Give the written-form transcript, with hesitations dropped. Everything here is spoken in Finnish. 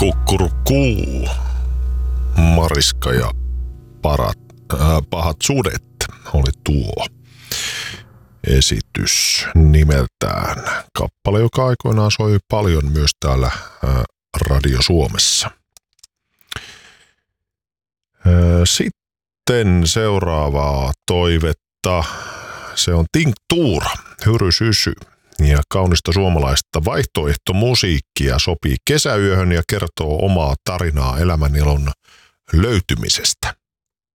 Kukkurukuu, Mariska ja pahat sudet oli tuo esitys nimeltään. Kappale, joka aikoinaan soi paljon myös täällä Radio Suomessa. Sitten seuraavaa toivetta. Se on Tinktuura, Hyry Sysy. Ja kaunista suomalaista vaihtoehtomusiikkia sopii kesäyöhön ja kertoo omaa tarinaa elämänilon löytymisestä.